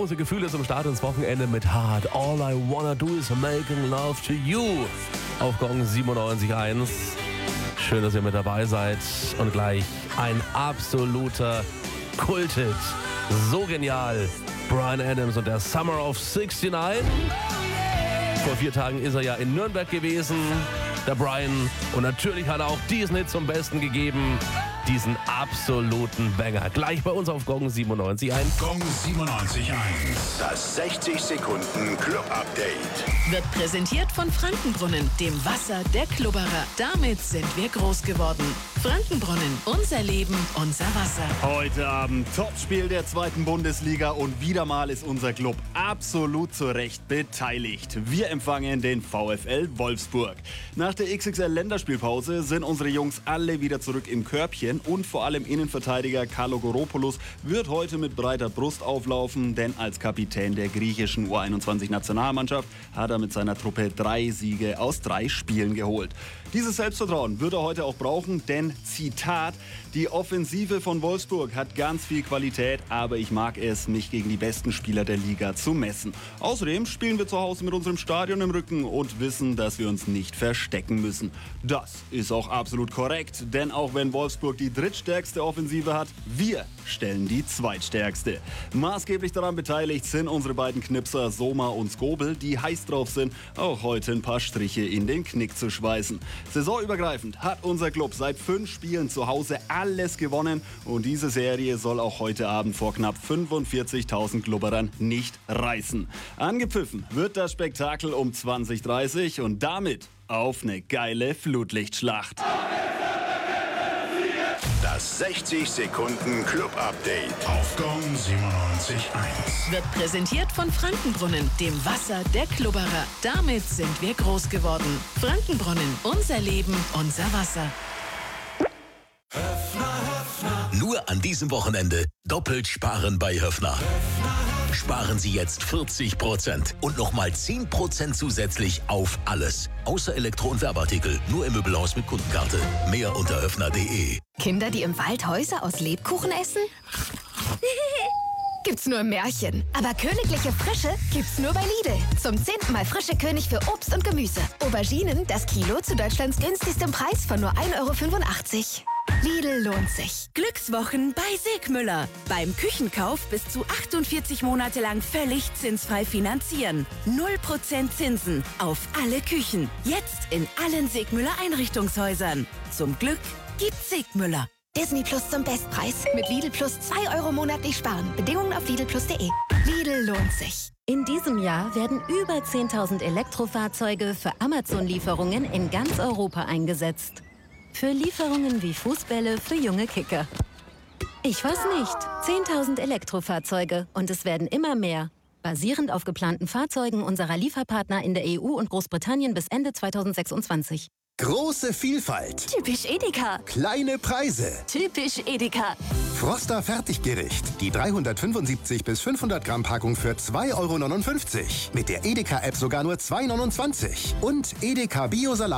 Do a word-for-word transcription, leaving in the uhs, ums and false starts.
große Gefühle zum Start ins Wochenende mit Hard. All I Wanna Do Is Making Love to You auf Gong siebenundneunzig Komma eins. Schön, dass ihr mit dabei seid. Und gleich ein absoluter Kulthit. So genial. Bryan Adams und der Summer of sixty-nine. Vor vier Tagen ist er ja in Nürnberg gewesen, der Bryan. Und natürlich hat er auch diesen Hit zum Besten gegeben. Diesen absoluten Banger. Gleich bei uns auf Gong siebenundneunzig Komma eins. Gong siebenundneunzig Komma eins. Das sechzig Sekunden Club Update. Wird präsentiert von Frankenbrunnen, dem Wasser der Klubberer. Damit sind wir groß geworden. Frankenbrunnen, unser Leben, unser Wasser. Heute Abend Topspiel der zweiten Bundesliga und wieder mal ist unser Club absolut zu Recht beteiligt. Wir empfangen den VfL Wolfsburg. Nach der X X L-Länderspielpause sind unsere Jungs alle wieder zurück im Körbchen und vor allem Innenverteidiger Kalogoropoulos wird heute mit breiter Brust auflaufen, denn als Kapitän der griechischen U einundzwanzig-Nationalmannschaft hat er mit seiner Truppe drei Siege aus drei Spielen geholt. Dieses Selbstvertrauen wird er heute auch brauchen, denn, Zitat, die Offensive von Wolfsburg hat ganz viel Qualität, aber ich mag es, mich gegen die besten Spieler der Liga zu messen. Außerdem spielen wir zu Hause mit unserem Stadion im Rücken und wissen, dass wir uns nicht verstecken müssen. Das ist auch absolut korrekt, denn auch wenn Wolfsburg die drittstärkste Offensive hat, wir stellen die zweitstärkste. Maßgeblich daran beteiligt sind unsere beiden Knipser Soma und Skobel, die heiß drauf sind, auch heute ein paar Striche in den Knick zu schweißen. Saisonübergreifend hat unser Club seit fünf Spielen zu Hause alles gewonnen und diese Serie soll auch heute Abend vor knapp fünfundvierzigtausend Glubberern nicht reißen. Angepfiffen wird das Spektakel um zwanzig Uhr dreißig und damit auf eine geile Flutlichtschlacht. Das sechzig Sekunden Club Update auf Gong siebenundneunzig Komma eins. Wird präsentiert von Frankenbrunnen, dem Wasser der Klubberer. Damit sind wir groß geworden. Frankenbrunnen, unser Leben, unser Wasser. Nur an diesem Wochenende doppelt sparen bei Höffner. Sparen Sie jetzt vierzig Prozent und nochmal zehn Prozent zusätzlich auf alles. Außer Elektro- und Werbeartikel. Nur im Möbelhaus mit Kundenkarte. Mehr unter höffner punkt de. Kinder, die im Wald Häuser aus Lebkuchen essen? Gibt's nur im Märchen. Aber königliche Frische gibt's nur bei Lidl. Zum zehnten Mal frische König für Obst und Gemüse. Auberginen, das Kilo zu Deutschlands günstigstem Preis von nur ein Euro fünfundachtzig. Lidl lohnt sich. Glückswochen bei Segmüller. Beim Küchenkauf bis zu achtundvierzig Monate lang völlig zinsfrei finanzieren. null Prozent Zinsen auf alle Küchen. Jetzt in allen Segmüller Einrichtungshäusern. Zum Glück gibt's Segmüller. Disney Plus zum Bestpreis. Mit Lidl Plus zwei Euro monatlich sparen. Bedingungen auf lidl plus punkt de. Lidl lohnt sich. In diesem Jahr werden über zehntausend Elektrofahrzeuge für Amazon-Lieferungen in ganz Europa eingesetzt. Für Lieferungen wie Fußbälle für junge Kicker. Ich weiß nicht. zehntausend Elektrofahrzeuge und es werden immer mehr. Basierend auf geplanten Fahrzeugen unserer Lieferpartner in der E U und Großbritannien bis Ende zweitausendsechsundzwanzig. Große Vielfalt. Typisch Edeka. Kleine Preise. Typisch Edeka. Froster Fertiggericht. Die dreihundertfünfundsiebzig bis fünfhundert Gramm Packung für zwei Euro neunundfünfzig. Mit der Edeka-App sogar nur zwei Euro neunundzwanzig. Und Edeka Biosalat.